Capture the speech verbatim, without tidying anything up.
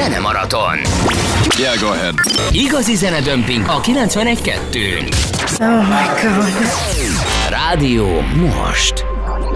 Zenemaraton. Yeah, go ahead. Igazi zenedömping a kilencvenegy kettőn. Oh my God. Rádió most.